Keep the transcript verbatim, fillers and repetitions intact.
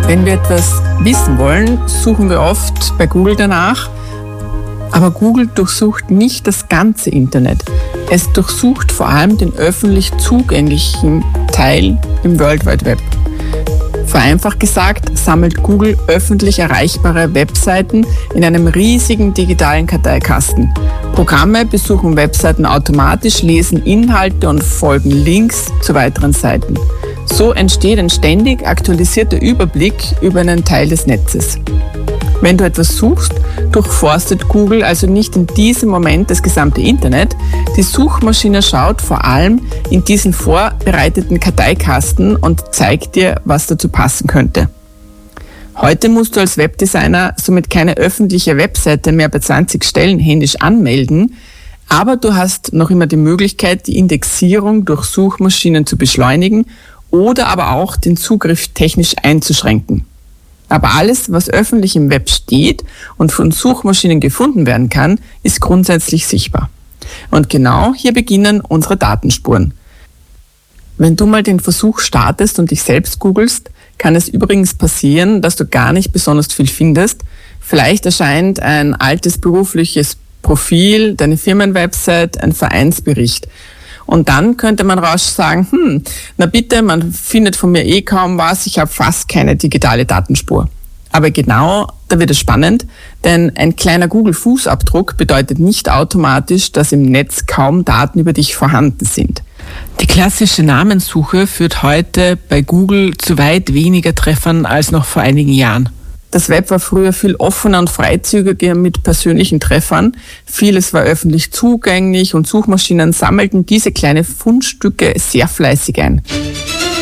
Wenn wir etwas wissen wollen, suchen wir oft bei Google danach. Aber Google durchsucht nicht das ganze Internet. Es durchsucht vor allem den öffentlich zugänglichen Teil im World Wide Web. Vereinfacht gesagt, sammelt Google öffentlich erreichbare Webseiten in einem riesigen digitalen Karteikasten. Programme besuchen Webseiten automatisch, lesen Inhalte und folgen Links zu weiteren Seiten. So entsteht ein ständig aktualisierter Überblick über einen Teil des Netzes. Wenn du etwas suchst, durchforstet Google also nicht in diesem Moment das gesamte Internet. Die Suchmaschine schaut vor allem in diesen vorbereiteten Karteikasten und zeigt dir, was dazu passen könnte. Heute musst du als Webdesigner somit keine öffentliche Webseite mehr bei zwanzig Stellen händisch anmelden, aber du hast noch immer die Möglichkeit, die Indexierung durch Suchmaschinen zu beschleunigen oder aber auch den Zugriff technisch einzuschränken. Aber alles, was öffentlich im Web steht und von Suchmaschinen gefunden werden kann, ist grundsätzlich sichtbar. Und genau hier beginnen unsere Datenspuren. Wenn du mal den Versuch startest und dich selbst googelst, kann es übrigens passieren, dass du gar nicht besonders viel findest. Vielleicht erscheint ein altes berufliches Profil, deine Firmenwebsite, ein Vereinsbericht. Und dann könnte man rasch sagen, hm, na bitte, man findet von mir eh kaum was, ich habe fast keine digitale Datenspur. Aber genau, da wird es spannend, denn ein kleiner Google-Fußabdruck bedeutet nicht automatisch, dass im Netz kaum Daten über dich vorhanden sind. Die klassische Namenssuche führt heute bei Google zu weit weniger Treffern als noch vor einigen Jahren. Das Web war früher viel offener und freizügiger mit persönlichen Treffern. Vieles war öffentlich zugänglich und Suchmaschinen sammelten diese kleinen Fundstücke sehr fleißig ein.